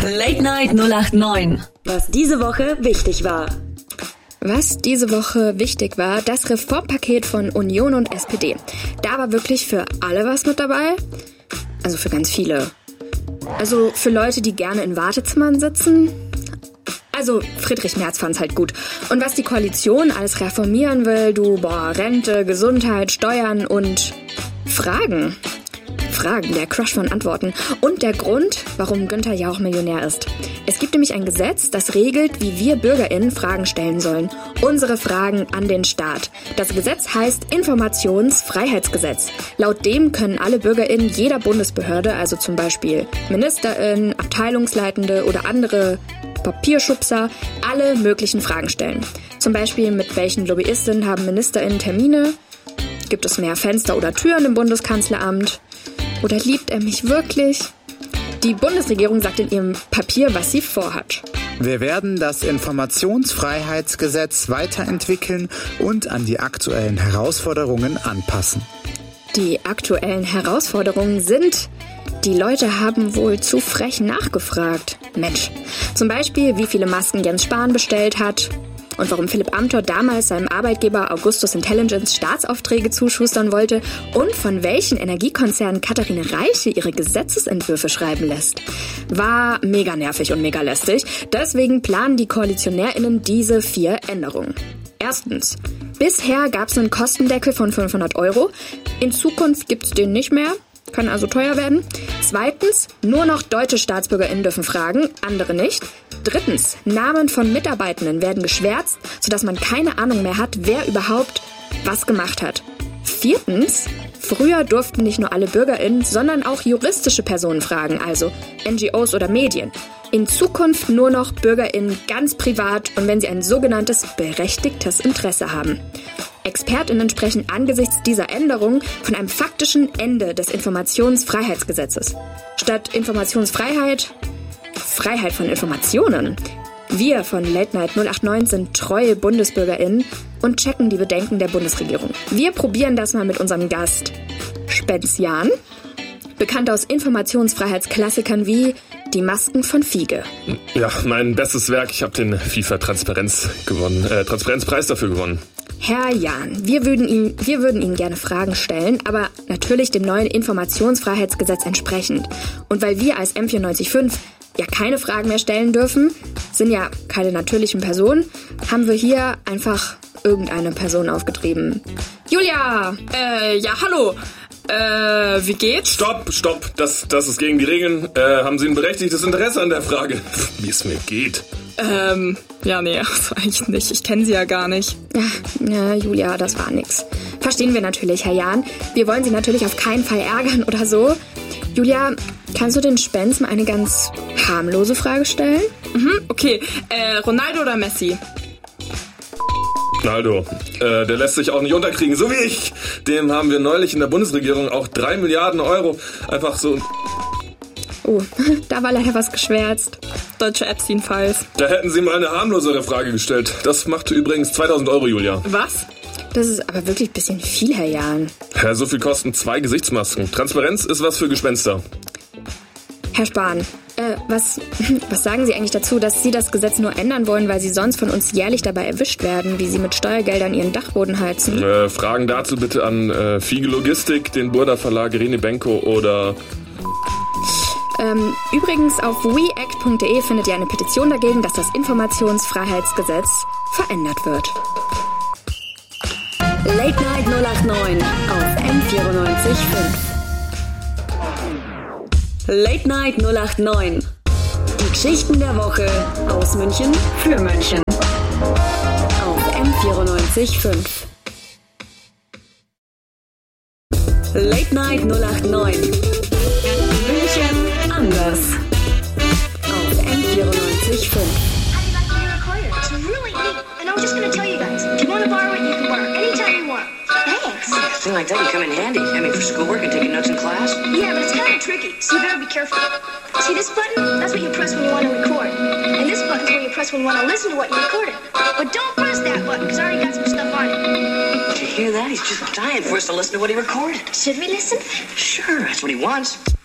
Late Night 089. Was diese Woche wichtig war. Was diese Woche wichtig war, das Reformpaket von Union und SPD. Da war wirklich für alle was mit dabei. Also für ganz viele. Also für Leute, die gerne in Wartezimmern sitzen. Also Friedrich Merz fand's halt gut. Und was die Koalition alles reformieren will, Rente, Gesundheit, Steuern und Fragen. Der Crush von Antworten. Und der Grund, warum Günther Jauch Millionär ist. Es gibt nämlich ein Gesetz, das regelt, wie wir BürgerInnen Fragen stellen sollen. Unsere Fragen an den Staat. Das Gesetz heißt Informationsfreiheitsgesetz. Laut dem können alle BürgerInnen jeder Bundesbehörde, also zum Beispiel MinisterInnen, Abteilungsleitende oder andere Papierschubser, alle möglichen Fragen stellen. Zum Beispiel, mit welchen LobbyistInnen haben MinisterInnen Termine? Gibt es mehr Fenster oder Türen im Bundeskanzleramt? Oder liebt er mich wirklich? Die Bundesregierung sagt in ihrem Papier, was sie vorhat. Wir werden das Informationsfreiheitsgesetz weiterentwickeln und an die aktuellen Herausforderungen anpassen. Die aktuellen Herausforderungen sind: Die Leute haben wohl zu frech nachgefragt. Mensch, zum Beispiel, wie viele Masken Jens Spahn bestellt hat und warum Philipp Amthor damals seinem Arbeitgeber Augustus Intelligence Staatsaufträge zuschustern wollte und von welchen Energiekonzernen Katharine Reiche ihre Gesetzesentwürfe schreiben lässt. War mega nervig und mega lästig. Deswegen planen die KoalitionärInnen diese 4 Änderungen. Erstens: Bisher gab es einen Kostendeckel von 500 €. In Zukunft gibt es den nicht mehr. Kann also teuer werden. Zweitens: Nur noch deutsche StaatsbürgerInnen dürfen fragen, andere nicht. Drittens: Namen von Mitarbeitenden werden geschwärzt, sodass man keine Ahnung mehr hat, wer überhaupt was gemacht hat. Viertens: Früher durften nicht nur alle BürgerInnen, sondern auch juristische Personen fragen, also NGOs oder Medien. In Zukunft nur noch BürgerInnen ganz privat und wenn sie ein sogenanntes berechtigtes Interesse haben. ExpertInnen sprechen angesichts dieser Änderung von einem faktischen Ende des Informationsfreiheitsgesetzes. Statt Informationsfreiheit, Freiheit von Informationen. Wir von Late Night 089 sind treue BundesbürgerInnen und checken die Bedenken der Bundesregierung. Wir probieren das mal mit unserem Gast Spenzian, bekannt aus Informationsfreiheitsklassikern wie Die Masken von Fiege. Ja, mein bestes Werk. Ich habe den FIFA-Transparenzpreis dafür gewonnen. Herr Jahn, wir würden Ihnen gerne Fragen stellen, aber natürlich dem neuen Informationsfreiheitsgesetz entsprechend. Und weil wir als M94.5 ja keine Fragen mehr stellen dürfen, sind ja keine natürlichen Personen, haben wir hier einfach irgendeine Person aufgetrieben. Julia! Ja, hallo! Wie geht's? Stopp! Das ist gegen die Regeln. Haben Sie ein berechtigtes Interesse an der Frage, wie es mir geht? Ja, nee, also eigentlich nicht. Ich kenne Sie ja gar nicht. Ja, Julia, das war nix. Verstehen wir natürlich, Herr Jahn. Wir wollen Sie natürlich auf keinen Fall ärgern oder so. Julia, kannst du den Spenz mal eine ganz harmlose Frage stellen? Okay. Ronaldo oder Messi? Ronaldo. Der lässt sich auch nicht unterkriegen, so wie ich. Dem haben wir neulich in der Bundesregierung auch 3 Milliarden € einfach so... Oh, da war leider was geschwärzt. Deutsche Epstein-Files. Da hätten Sie mal eine harmlosere Frage gestellt. Das macht übrigens 2.000 €, Julia. Was? Das ist aber wirklich ein bisschen viel, Herr Jahn. Ja, so viel kosten 2 Gesichtsmasken. Transparenz ist was für Gespenster. Herr Spahn, was sagen Sie eigentlich dazu, dass Sie das Gesetz nur ändern wollen, weil Sie sonst von uns jährlich dabei erwischt werden, wie Sie mit Steuergeldern Ihren Dachboden heizen? Fragen dazu bitte an Fiege Logistik, den Burda Verlag, Rene Benko oder... Übrigens, auf weact.de findet ihr eine Petition dagegen, dass das Informationsfreiheitsgesetz verändert wird. Late Night 089 auf M94.5. Late Night 089. Die Geschichten der Woche aus München für München. Auf M94.5. Late Night 089. München anders. Auf M94.5. It's really neat. And I was just going to tell you guys, if you want to borrow it, you can borrow anytime you want. Thanks. A thing like that would come in handy. I mean, for schoolwork and taking notes in class. Yeah, but it's kind of tricky, so you better be careful. See this button? That's what you press when you want to record. And this button's where you press when you want to listen to what you recorded. But don't press that button, because I already got some stuff on it. Did you hear that? He's just dying for us to listen to what he recorded. Should we listen? Sure, that's what he wants.